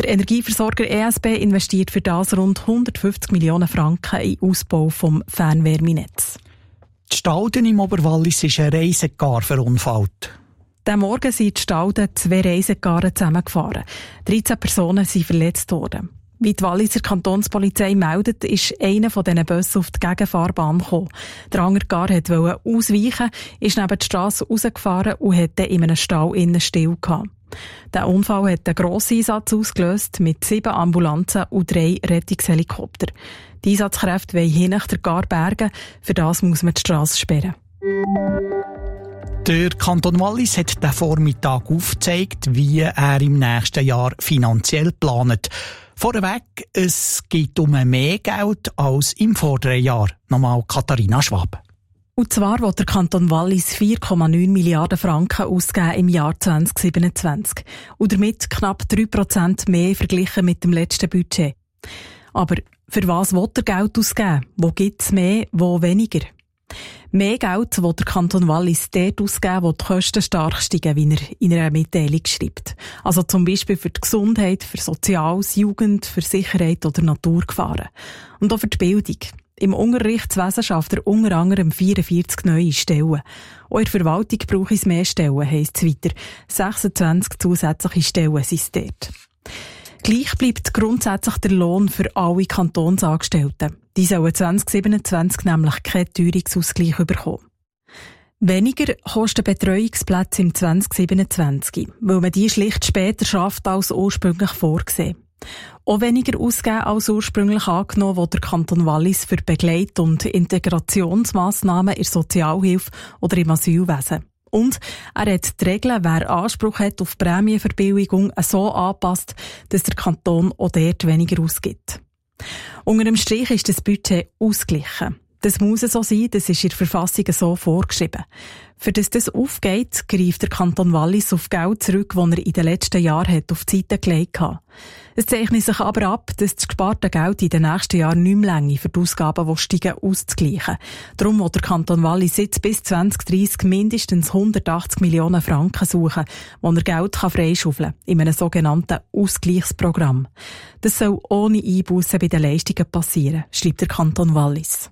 Der Energieversorger ESB investiert für das rund 150 Millionen Franken in den Ausbau vom Fernwärmenetz. Die Stalden im Oberwallis ist ein Reisegar verunfallt. Diesen Morgen sind die Stalden 2 Reisegaren zusammengefahren. 13 Personen sind verletzt worden. Wie die Walliser Kantonspolizei meldet, ist einer von diesen Bussen auf die Gegenfahrbahn gekommen. Der andere Gar wollte ausweichen, ist neben die Strasse rausgefahren und hat dann in einem Stall innen still gehabt. Der Unfall hat einen grossen Einsatz ausgelöst mit 7 Ambulanzen und 3 Rettungshelikoptern. Die Einsatzkräfte wollen hinter der Gar bergen, für das muss man die Strasse sperren. Der Kanton Wallis hat diesen Vormittag aufgezeigt, wie er im nächsten Jahr finanziell plant. Vorweg, es geht um mehr Geld als im vorderen Jahr. Nochmal Katharina Schwab. Und zwar will der Kanton Wallis 4,9 Milliarden Franken ausgeben im Jahr 2027. Und damit knapp 3% mehr verglichen mit dem letzten Budget. Aber für was will er Geld ausgeben? Wo gibt es mehr, wo weniger? Mehr Geld will der Kanton Wallis dort ausgeben, wo die Kosten stark steigen, wie er in einer Mitteilung schreibt. Also zum Beispiel für die Gesundheit, für Soziales, Jugend, für Sicherheit oder Naturgefahren. Und auch für die Bildung. Im Unterrichtswesen schafft er unter anderem 44 neue Stellen. Auch in der Verwaltung brauche es mehr Stellen, heisst es weiter. 26 zusätzliche Stellen sind es dort. Gleich bleibt grundsätzlich der Lohn für alle Kantonsangestellten. Die sollen 2027 nämlich keinen Teuerungsausgleich bekommen. Weniger kosten Betreuungsplätze im 2027, weil man die schlicht später schafft als ursprünglich vorgesehen. Auch weniger ausgeben als ursprünglich angenommen, wo der Kanton Wallis für Begleit- und Integrationsmassnahmen in der Sozialhilfe oder im Asylwesen. Und er hat die Regeln, wer Anspruch hat auf Prämienverbilligung, so angepasst, dass der Kanton auch dort weniger ausgibt. Unter dem Strich ist das Budget ausgeglichen. Das muss so sein, das ist in der Verfassung so vorgeschrieben. Für das aufgeht, greift der Kanton Wallis auf Geld zurück, das er in den letzten Jahren auf die Seite gelegt hat. Es zeichnet sich aber ab, dass das gesparte Geld in den nächsten Jahren nicht mehr reicht, für die Ausgaben, die steigen, auszugleichen. Darum will der Kanton Wallis jetzt bis 2030 mindestens 180 Millionen Franken suchen, wo er Geld freischaufeln kann, in einem sogenannten Ausgleichsprogramm. Das soll ohne Einbussen bei den Leistungen passieren, schreibt der Kanton Wallis.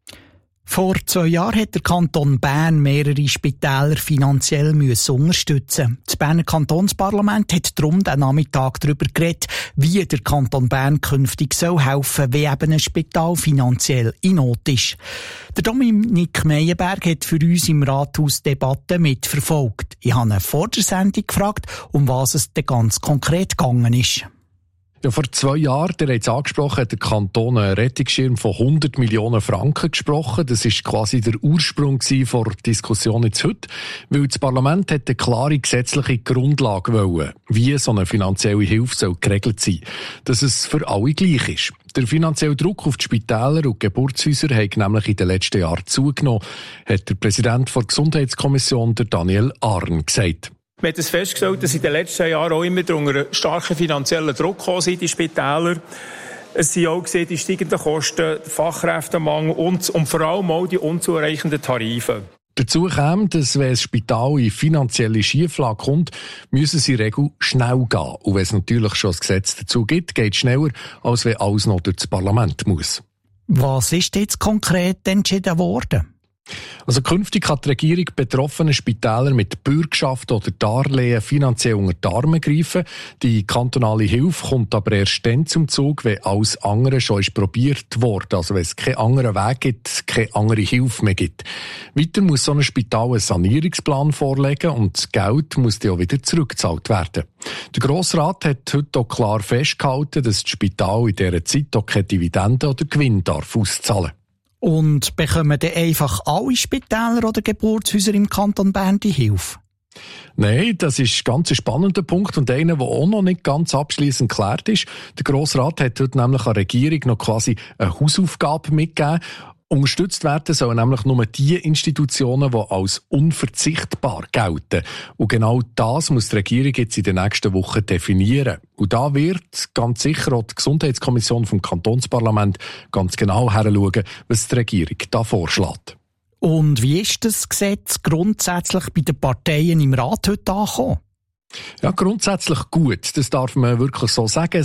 Vor 2 Jahren hat der Kanton Bern mehrere Spitäler finanziell unterstützen. Das Berner Kantonsparlament hat darum den Nachmittag darüber geredet, wie der Kanton Bern künftig helfen soll, wenn eben ein Spital finanziell in Not ist. Der Dominik Meyerberg hat für uns im Rathaus Debatten mitverfolgt. Ich habe ihn vor der Sendung gefragt, um was es denn ganz konkret gegangen ist. Ja, vor 2 Jahren, der hat es angesprochen, hat der Kanton einen Rettungsschirm von 100 Millionen Franken gesprochen. Das ist quasi der Ursprung vor der Diskussion jetzt heute, weil das Parlament hat eine klare gesetzliche Grundlage wollen, wie so eine finanzielle Hilfe soll geregelt sein, dass es für alle gleich ist. Der finanzielle Druck auf die Spitäler und Geburtshäuser hat nämlich in den letzten Jahren zugenommen, hat der Präsident der Gesundheitskommission, der Daniel Arn, gesagt. Wir haben festgestellt, dass in den letzten Jahren auch immer unter starken finanziellen Druck gekommen sind, die Spitäler. Es sind auch gesehen, die steigenden Kosten, der Fachkräftemangel und vor allem auch die unzureichenden Tarife. Dazu kommt, dass wenn ein Spital in finanzielle Schieflage kommt, müssen sie in der Regel schnell gehen. Und wenn es natürlich schon ein Gesetz dazu gibt, geht es schneller, als wenn alles noch durch das Parlament muss. Was ist jetzt konkret entschieden worden? Also künftig kann die Regierung betroffene Spitäler mit Bürgschaft oder Darlehen finanziell unter die Arme greifen. Die kantonale Hilfe kommt aber erst dann zum Zug, wenn alles andere schon ist probiert worden. Also wenn es keinen anderen Weg gibt, keine andere Hilfe mehr gibt. Weiter muss so ein Spital einen Sanierungsplan vorlegen und das Geld muss dann auch wieder zurückgezahlt werden. Der Grossrat hat heute auch klar festgehalten, dass das Spital in dieser Zeit auch keine Dividenden oder Gewinn darf auszahlen. Und bekommen dann einfach alle Spitäler oder Geburtshäuser im Kanton Bern die Hilfe? Nein, das ist ein ganz spannender Punkt und einer, der auch noch nicht ganz abschliessend geklärt ist. Der Grossrat hat heute nämlich an der Regierung noch quasi eine Hausaufgabe mitgegeben. Unterstützt werden sollen nämlich nur die Institutionen, die als unverzichtbar gelten. Und genau das muss die Regierung jetzt in den nächsten Wochen definieren. Und da wird ganz sicher auch die Gesundheitskommission vom Kantonsparlament ganz genau heranschauen, was die Regierung da vorschlägt. Und wie ist das Gesetz grundsätzlich bei den Parteien im Rat heute angekommen? Ja, grundsätzlich gut. Das darf man wirklich so sagen.